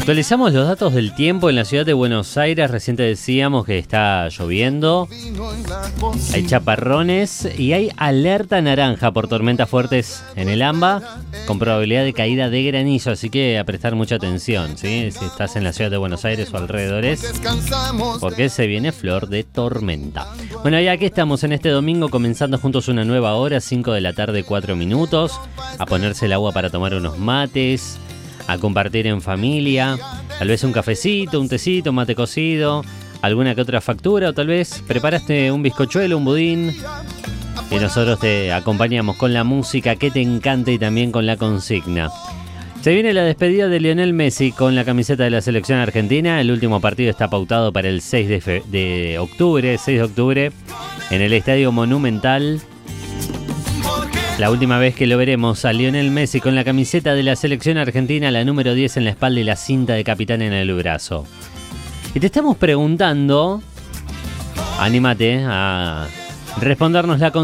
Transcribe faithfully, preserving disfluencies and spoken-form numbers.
Actualizamos los datos del tiempo en la ciudad de Buenos Aires. Recién te decíamos que está lloviendo, hay chaparrones y hay alerta naranja por tormentas fuertes en el AMBA, con probabilidad de caída de granizo, así que a prestar mucha atención, ¿sí? Si estás en la ciudad de Buenos Aires o alrededores, porque se viene flor de tormenta. Bueno, y aquí estamos en este domingo comenzando juntos una nueva hora, cinco de la tarde, cuatro minutos, a ponerse el agua para tomar unos mates, a compartir en familia, tal vez un cafecito, un tecito, un mate cocido, alguna que otra factura, o tal vez preparaste un bizcochuelo, un budín, y nosotros te acompañamos con la música que te encanta y también con la consigna. Se viene la despedida de Lionel Messi con la camiseta de la selección argentina. El último partido está pautado para el seis de, fe- de octubre, seis de octubre, en el Estadio Monumental. La última vez que lo veremos a Lionel Messi con la camiseta de la selección argentina, la número diez en la espalda y la cinta de capitán en el brazo. Y te estamos preguntando, anímate a respondernos la consigna.